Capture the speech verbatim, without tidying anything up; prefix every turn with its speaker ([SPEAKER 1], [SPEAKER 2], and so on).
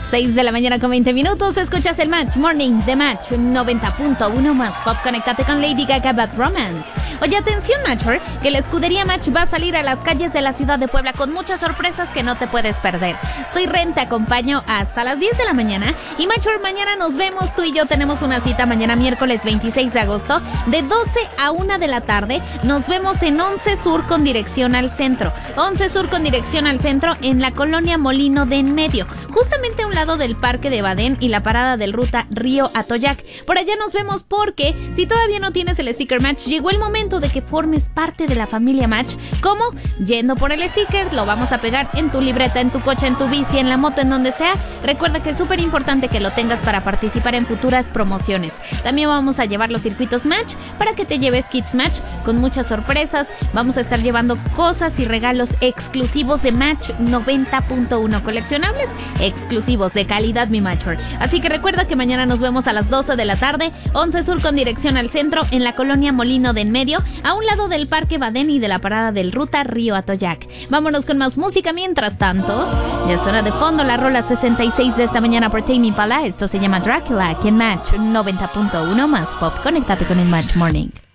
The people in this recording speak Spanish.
[SPEAKER 1] seis de la mañana con veinte minutos. Escuchas el Match Morning de Match noventa punto uno más Pop. Conéctate con Lady Gaga, Bad Romance. Oye, atención, Matcher, que la escudería Match va a salir a las calles de la ciudad de Puebla con muchas sorpresas que no te puedes perder. Soy Ren, te acompaño hasta las diez de la mañana. Y Matcher, mañana nos vemos. Tú y yo tenemos una cita mañana miércoles veintiséis de agosto de doce a una de la tarde. Nos vemos en once Sur con dirección al centro. once Sur con dirección al centro en la colonia Molino de En Medio, justamente a un lado del Parque de Badén y la parada del Ruta Río Atoyac. Por allá nos vemos porque si todavía no tienes el sticker Match, llegó el momento de que formes parte de la familia Match. ¿Cómo? Yendo por el sticker, lo vamos a pegar en tu libreta, en tu coche, en tu bici, en la moto, en donde sea. Recuerda que es súper importante que lo tengas para participar en futuras promociones. También vamos a llevar los circuitos Match para que te lleves kits Match con muchas sorpresas. Vamos a estar llevando cosas y regalos exclusivos de Match noventa punto uno, coleccionables exclusivos de calidad, mi Matcher. Así que recuerda que mañana nos vemos a las doce de la tarde, once Sur con dirección al centro en la colonia Molino de En Medio, a un lado del Parque Badén y de la parada del Ruta Río Atoyac. Vámonos con más música mientras tanto. Ya suena de fondo la rola sesenta y seis de esta mañana por Tame Impala. Esto se llama Dracula, aquí en Match noventa punto uno más Pop. Conéctate con el Match Morning.